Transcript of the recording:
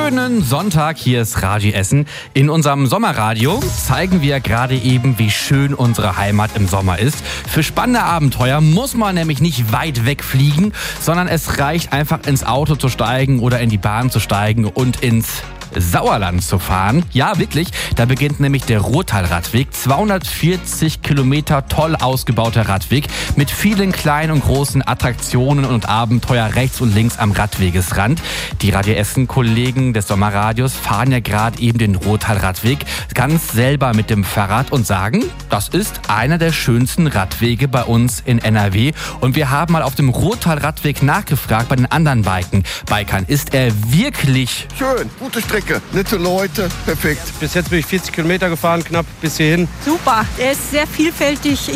Schönen Sonntag, hier ist Raji Essen. In unserem Sommerradio zeigen wir gerade eben, wie schön unsere Heimat im Sommer ist. Für spannende Abenteuer muss man nämlich nicht weit weg fliegen, sondern es reicht einfach ins Auto zu steigen oder in die Bahn zu steigen und ins Sauerland zu fahren. Ja, wirklich. Da beginnt nämlich der Ruhrtal-Radweg. 240 Kilometer toll ausgebauter Radweg mit vielen kleinen und großen Attraktionen und Abenteuer rechts und links am Radwegesrand. Die Radio Essen-Kollegen des Sommerradios fahren ja gerade eben den Ruhrtal-Radweg ganz selber mit dem Fahrrad und sagen, das ist einer der schönsten Radwege bei uns in NRW. Und wir haben mal auf dem Ruhrtal-Radweg nachgefragt bei den anderen Bikern. Ist er wirklich schön? Gute Strecke, nette Leute, perfekt. Bis jetzt bin ich 40 Kilometer gefahren, knapp bis hierhin. Super, er ist sehr vielfältig.